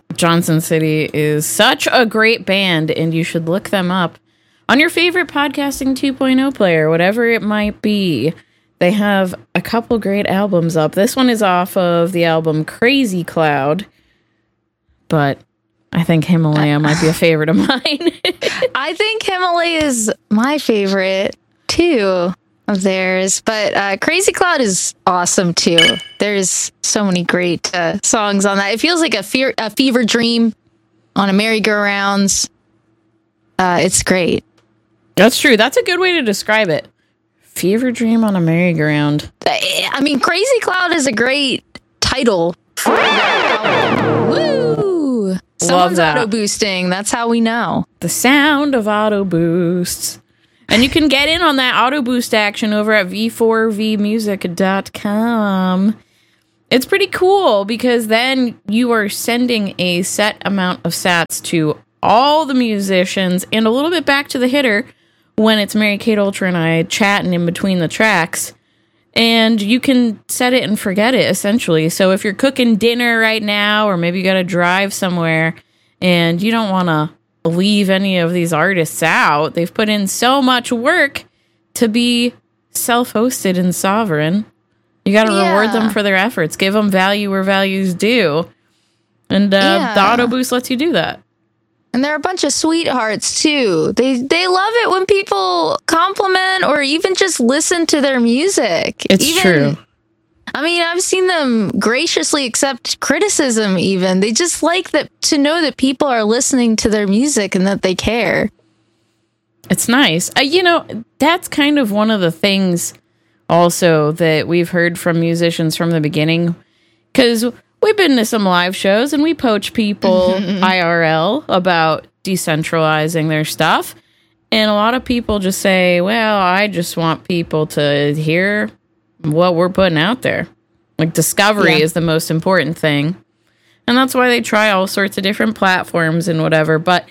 Johnson City is such a great band, and you should look them up on your favorite Podcasting 2.0 player, whatever it might be. They have a couple great albums up. This one is off of the album Crazy Cloud, but I think Himalaya might be a favorite of mine. I think Himalaya is my favorite, too, of theirs. But Crazy Cloud is awesome, too. There's so many great songs on that. It feels like a fever dream on a merry-go-rounds. It's great. That's true. That's a good way to describe it. Fever dream on a merry-go-round. I mean, Crazy Cloud is a great title for Woo! Someone's auto boosting. That's how we know. The sound of auto boosts. And you can get in on that auto boost action over at v4vmusic.com. It's pretty cool because then you are sending a set amount of sats to all the musicians and a little bit back to the hitter when it's Mary Kate Ultra and I chatting in between the tracks. And you can set it and forget it, essentially. So if you're cooking dinner right now, or maybe you got to drive somewhere and you don't want to leave any of these artists out, they've put in so much work to be self-hosted and sovereign. You got to reward them for their efforts. Give them value where value's due. And the Auto Boost lets you do that. And they're a bunch of sweethearts, too. They love it when people compliment or even just listen to their music. It's true. I mean, I've seen them graciously accept criticism, even. They just like that to know that people are listening to their music and that they care. It's nice. That's kind of one of the things also that we've heard from musicians from the beginning. Because we've been to some live shows and we poach people IRL about decentralizing their stuff. And a lot of people just say, well, I just want people to hear what we're putting out there. Like, discovery is the most important thing. And that's why they try all sorts of different platforms and whatever. But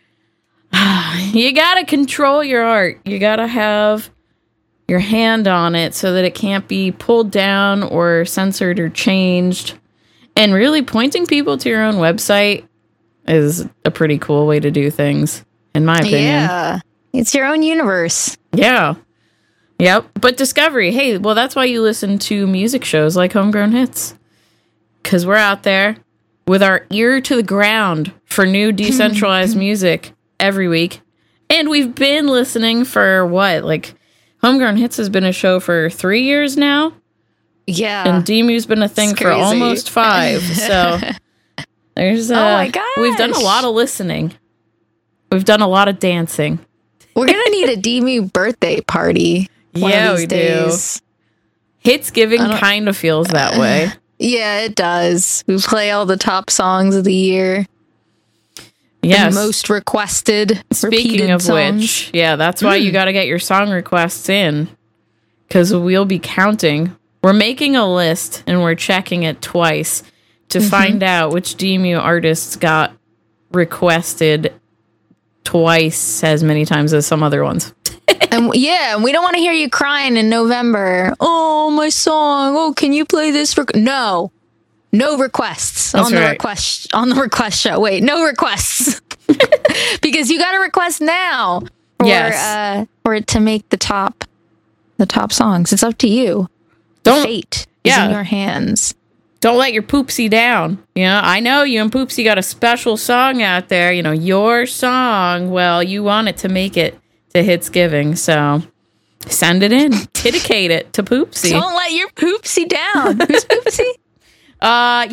you got to control your art. You got to have your hand on it so that it can't be pulled down or censored or changed. And really pointing people to your own website is a pretty cool way to do things, in my opinion. Yeah. It's your own universe. Yeah. Yep. But discovery, hey, well, that's why you listen to music shows like Homegrown Hits. Because we're out there with our ear to the ground for new decentralized music every week. And we've been listening for Homegrown Hits has been a show for 3 years now. Yeah. And Demu's been a thing for almost 5. So there's oh my gosh. We've done a lot of listening. We've done a lot of dancing. We're going to need a Demu birthday party. Yeah, we days. Do. Hitsgiving kind of feels that way. Yeah, it does. We play all the top songs of the year. Yes. The most requested. Speaking of songs. which, yeah, that's why you got to get your song requests in. Because we'll be counting. We're making a list and we're checking it twice to find out which Demu artists got requested twice as many times as some other ones. And we don't want to hear you crying in November. Oh, my song. Oh, can you play this? No requests on the request show. Wait, no requests because you got to request now for it to make the top songs. It's up to you. Fate is in your hands. Don't let your poopsie down. I know you and Poopsie got a special song out there. Your song. Well, you want it to make it to Hitsgiving, so send it in. Dedicate it to Poopsie. Don't let your Poopsie down. Who's Poopsie? I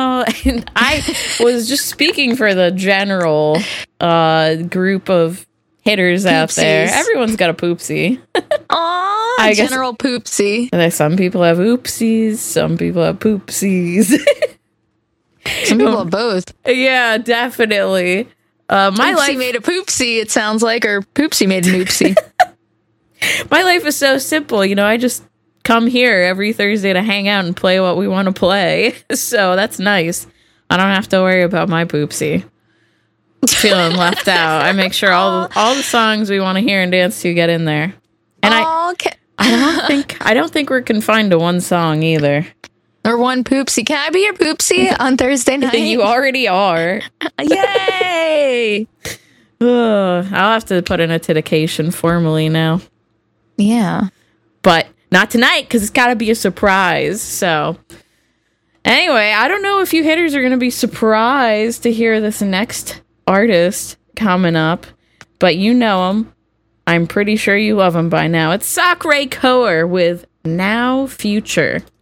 was just speaking for the general group of hitters out there. Everyone's got a Poopsie. Aw, general Poopsie. Some people have oopsies, some people have poopsies. Some people have both. Yeah, definitely. My life made a poopsie, it sounds like, or Poopsie made an oopsie. My life is so simple. I just come here every Thursday to hang out and play what we want to play. So that's nice. I don't have to worry about my Poopsie feeling left out. I make sure all the songs we want to hear and dance to get in there. And I don't think we're confined to one song either. Or one poopsie. Can I be your poopsie on Thursday night? You already are. Yay! I'll have to put in a dedication formally now. Yeah. But not tonight, because it's got to be a surprise. So, anyway, I don't know if you hitters are going to be surprised to hear this next artist coming up, but you know him. I'm pretty sure you love him by now. It's Sakurai Koer with Now Future.